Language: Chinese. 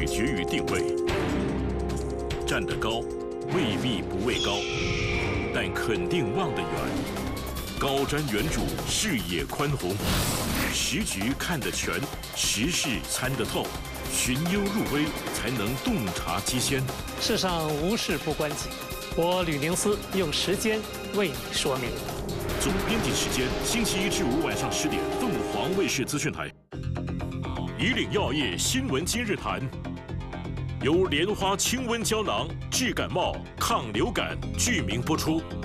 取决于定位。站得高，未必不畏高，但肯定望得远。高瞻远瞩，视野宽宏，时局看得全，时事参得透，寻幽入微，才能洞察机先。 世上无事不关己，我吕宁思用时间为你说明。 总编辑时间：星期1至5晚上10点，凤凰卫视资讯台。以岭药业新闻今日谈，由莲花清瘟胶囊治感冒、抗流感剧名播出。